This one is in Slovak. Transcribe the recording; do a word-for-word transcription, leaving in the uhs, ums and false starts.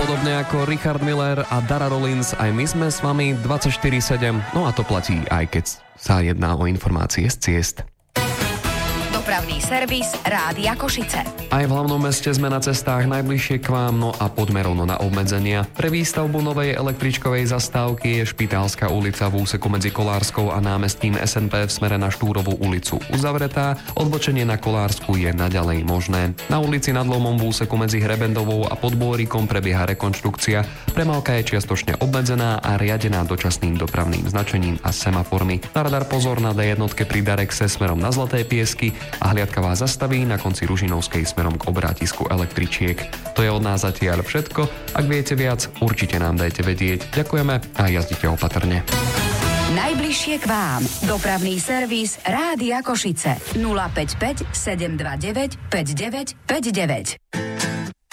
Podobne ako Richard Miller a Dara Rollins, aj my sme s vami dvadsaťštyri sedem, no a to platí aj keď sa jedná o informácie z ciest. Dopravný servis Rádia Košice. Aj v hlavnom meste sme na cestách najbližšie k vám, no a poďme rovno na obmedzenia. Pre výstavbu novej električkovej zastávky je Špitálska ulica v úseku medzi Kolárskou a námestím es en pé v smere na Štúrovú ulicu uzavretá, odbočenie na Kolársku je naďalej možné. Na ulici Nad Lomom v úseku medzi Hrebendovou a Podbôrikom prebieha rekonštrukcia, premávka je čiastočne obmedzená a riadená dočasným dopravným značením a semaformi. Na radar pozor na dé jednotke pri Darexe smerom na Zlaté Piesky a hliadka vás zastaví na konci Ružinovskej smerom k obrátisku električiek. To je od nás zatiaľ všetko. Ak viete viac, určite nám dajte vedieť. Ďakujeme a jazdite opatrne. Najbližšie k vám. Dopravný servis Rádia Košice. nula päť päť sedem dva deväť päť deväť päť deväť.